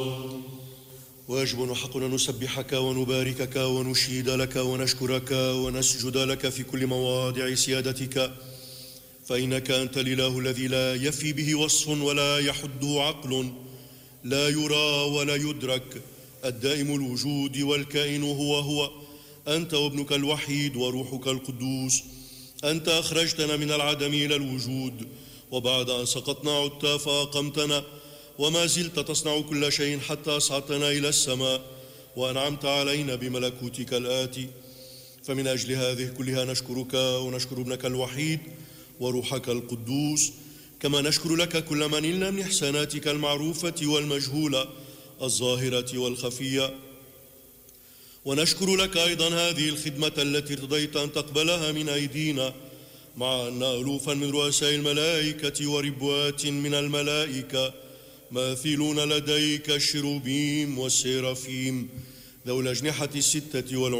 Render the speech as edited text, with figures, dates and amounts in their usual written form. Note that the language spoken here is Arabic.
واجب وحق أن نسبحك ونباركك ونشيد لك ونشكرك ونسجد لك في كل مواضع سيادتك، فإنك أنت الإله الذي لا يفي به وصف ولا يحده عقل، لا يرى ولا يدرك، الدائم الوجود والكائن هو أنت وابنك الوحيد وروحك القدوس. أنت أخرجتنا من العدم إلى الوجود، وبعد أن سقطنا عدت فأقمتنا، وما زلت تصنع كل شيء حتى أصعدتنا إلى السماء وأنعمت علينا بملكوتك الآتي. فمن أجل هذه كلها نشكرك ونشكر ابنك الوحيد وروحك القدوس، كما نشكر لك كل ما نلنا من إحساناتك المعروفة والمجهولة، الظاهرة والخفية. ونشكر لك أيضا هذه الخدمة التي ارتضيت أن تقبلها من أيدينا، مع أن ألوفا من رؤساء الملائكة وربوات من الملائكة ماثلون لديك الشروبيم والسيرافيم ذو الأجنحة الستة